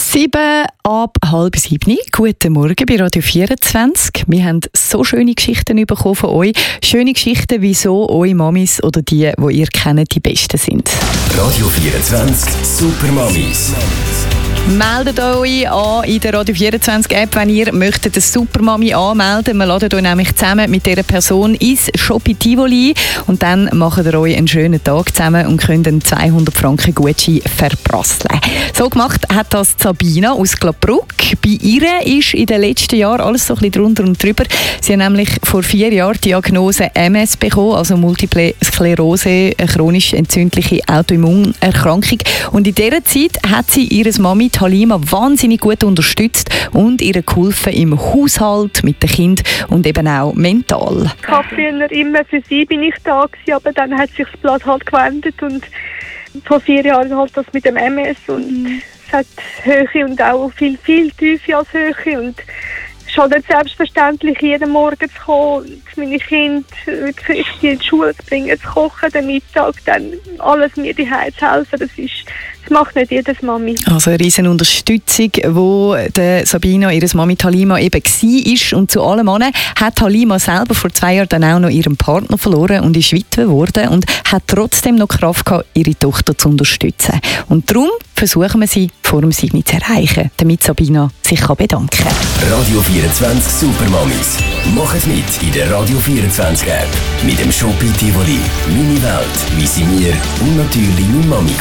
6:30. Guten Morgen bei Radio 24. Wir haben so schöne Geschichten bekommen von euch. Schöne Geschichten, wieso eure Mamis oder die ihr kennt, die besten sind. Radio 24 Supermamis. Meldet euch an in der Radio 24 App, wenn ihr möchtet eine Supermami anmelden. Wir laden euch nämlich zusammen mit dieser Person ins Shopping Tivoli und dann macht ihr euch einen schönen Tag zusammen und könnt einen 200 Franken Gutschein verprasseln. So gemacht hat das Sabina aus Glabruck. Bei ihr ist in den letzten Jahren alles so ein bisschen drunter und drüber. Sie hat nämlich vor 4 Jahren die Diagnose MS bekommen, also Multiple Sklerose, eine chronisch entzündliche Autoimmunerkrankung. Und in dieser Zeit hat sie ihre Mami Halima wahnsinnig gut unterstützt und ihr geholfen im Haushalt, mit den Kindern und eben auch mental. Ich habe früher immer für sie bin ich da gewesen, aber dann hat sich das Blatt halt gewendet und vor 4 Jahren halt das mit dem MS und es hat Höhe und auch viel Tiefe als Höhe und schon nicht selbstverständlich jeden Morgen zu kommen und meine Kinder wirklich in die Schule zu bringen, zu kochen, den Mittag, dann alles mir die Hause zu helfen, das macht nicht jedes Mami. Also eine riesen Unterstützung, wo der Sabina, ihre Mami Halima eben war. Und zu allem anderen hat Halima selber vor 2 Jahren dann auch noch ihren Partner verloren und ist Witwe geworden und hat trotzdem noch Kraft gehabt, ihre Tochter zu unterstützen. Und darum versuchen wir sie vor dem 7 zu erreichen, damit Sabina sich bedanken kann. Radio 24 Supermamis. Macht mit in der Radio 24 App. Mit dem Shopping Tivoli. Meine Welt, wie sie mir und natürlich meine Mami